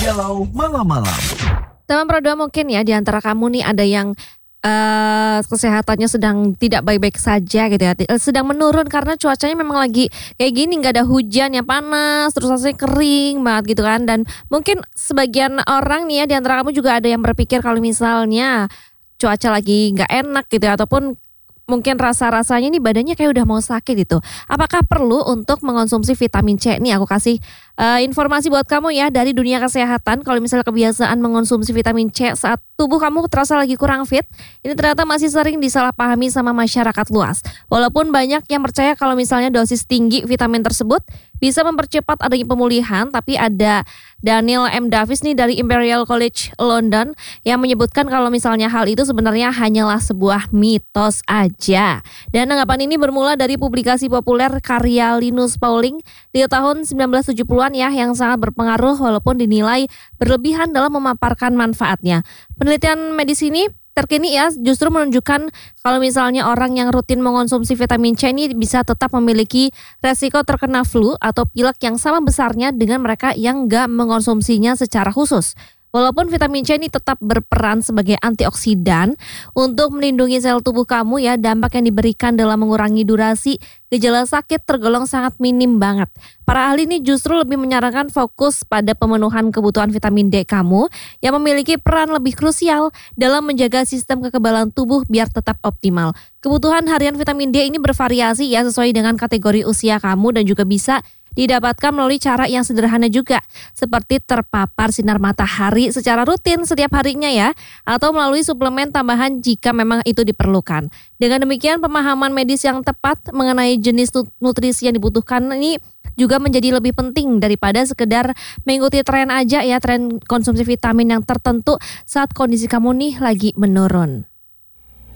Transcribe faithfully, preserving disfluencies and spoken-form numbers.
Galau Malam-Malam. Teman Pro dua, mungkin ya di antara kamu nih ada yang uh, kesehatannya sedang tidak baik-baik saja gitu ya, sedang menurun karena cuacanya memang lagi kayak gini, nggak ada hujan, yang panas, terus rasanya kering banget gitu kan. Dan mungkin sebagian orang nih ya di antara kamu juga ada yang berpikir kalau misalnya cuaca lagi nggak enak gitu ya, ataupun mungkin rasa-rasanya nih badannya kayak udah mau sakit gitu. Apakah perlu untuk mengonsumsi vitamin C? Nih aku kasih uh, informasi buat kamu ya dari dunia kesehatan. Kalau misalnya kebiasaan mengonsumsi vitamin C saat tubuh kamu terasa lagi kurang fit, ini ternyata masih sering disalahpahami sama masyarakat luas. Walaupun banyak yang percaya kalau misalnya dosis tinggi vitamin tersebut bisa mempercepat adanya pemulihan, tapi ada Daniel M. Davis nih dari Imperial College London yang menyebutkan kalau misalnya hal itu sebenarnya hanyalah sebuah mitos aja. Dan anggapan ini bermula dari publikasi populer karya Linus Pauling di tahun sembilan belas tujuh puluhan ya, yang sangat berpengaruh walaupun dinilai berlebihan dalam memaparkan manfaatnya. Penelitian medis ini terkini ya justru menunjukkan kalau misalnya orang yang rutin mengonsumsi vitamin C ini bisa tetap memiliki resiko terkena flu atau pilek yang sama besarnya dengan mereka yang nggak mengonsumsinya secara khusus. Walaupun vitamin C ini tetap berperan sebagai antioksidan untuk melindungi sel tubuh kamu ya, dampak yang diberikan dalam mengurangi durasi gejala sakit tergolong sangat minim banget. Para ahli ini justru lebih menyarankan fokus pada pemenuhan kebutuhan vitamin D kamu yang memiliki peran lebih krusial dalam menjaga sistem kekebalan tubuh biar tetap optimal. Kebutuhan harian vitamin D ini bervariasi ya sesuai dengan kategori usia kamu dan juga bisa didapatkan melalui cara yang sederhana juga, seperti terpapar sinar matahari secara rutin setiap harinya ya, atau melalui suplemen tambahan jika memang itu diperlukan. Dengan demikian, pemahaman medis yang tepat mengenai jenis nutrisi yang dibutuhkan ini juga menjadi lebih penting daripada sekedar mengikuti tren aja ya, tren konsumsi vitamin yang tertentu saat kondisi kamu nih lagi menurun.